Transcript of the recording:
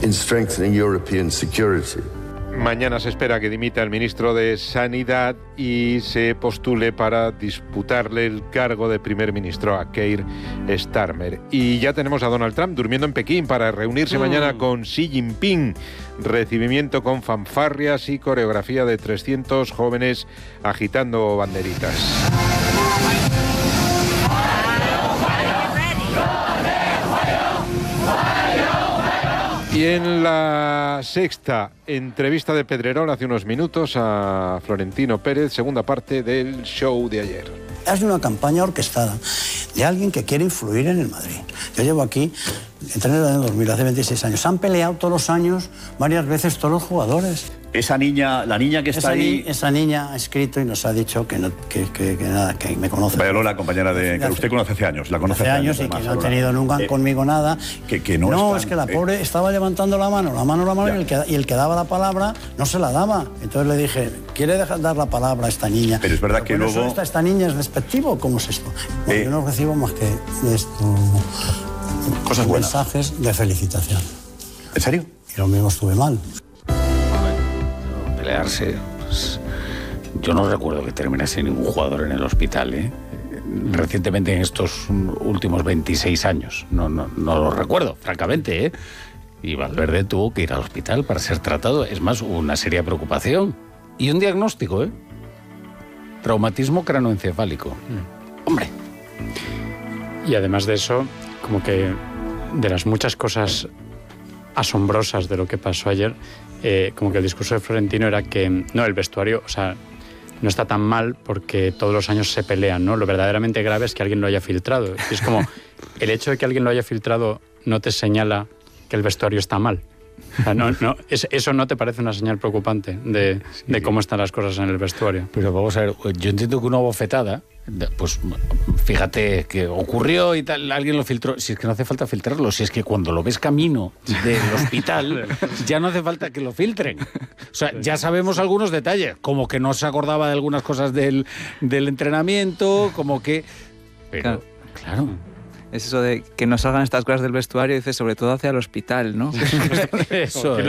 in strengthening European security. Mañana se espera que dimita el ministro de Sanidad y se postule para disputarle el cargo de primer ministro a Keir Starmer. Y ya tenemos a Donald Trump durmiendo en Pekín para reunirse mañana con Xi Jinping. Recibimiento con fanfarrias y coreografía de 300 jóvenes agitando banderitas. Y en la sexta entrevista de Pedrerol hace unos minutos a Florentino Pérez, segunda parte del show de ayer. Es una campaña orquestada de alguien que quiere influir en el Madrid. Yo llevo aquí, entré en el año 2000, hace 26 años. Han peleado todos los años, varias veces, todos los jugadores. Esa niña, la niña que está ahí... Esa niña ha escrito y nos ha dicho que nada, que me conoce. Vaya, compañera que usted conoce hace años. La conoce hace años y que no ha tenido nunca conmigo nada. Que no es que la pobre estaba levantando la mano y el que daba la palabra no se la daba. Entonces le dije, ¿quiere dejar dar la palabra a esta niña? Pero es verdad que luego... ¿Esta niña es despectivo? ¿Cómo es esto? Bueno, yo no recibo más que cosas buenas. Mensajes de felicitación. ¿En serio? Y lo mismo estuve mal. Pelearse, pues, yo no recuerdo que terminase ningún jugador en el hospital, ¿eh? Recientemente, en estos últimos 26 años, no lo recuerdo, francamente, ¿eh? Y Valverde tuvo que ir al hospital para ser tratado. Es más, hubo una seria preocupación y un diagnóstico, ¿eh? Traumatismo cranoencefálico. Hombre. Y además de eso, como que de las muchas cosas asombrosas de lo que pasó ayer, como que el discurso de Florentino era que no, el vestuario, o sea, no está tan mal porque todos los años se pelean, ¿no? Lo verdaderamente grave es que alguien lo haya filtrado. Y es como, el hecho de que alguien lo haya filtrado no te señala que el vestuario está mal. O sea, eso no te parece una señal preocupante de cómo están las cosas en el vestuario. Pero vamos a ver, yo entiendo que una bofetada, pues fíjate que ocurrió y tal, alguien lo filtró. Si es que no hace falta filtrarlo, si es que cuando lo ves camino del hospital ya no hace falta que lo filtren. O sea, ya sabemos algunos detalles, como que no se acordaba de algunas cosas del entrenamiento, como que... Pero, claro. Es eso de que no salgan estas cosas del vestuario, dice, sobre todo hacia el hospital, ¿no? Eso.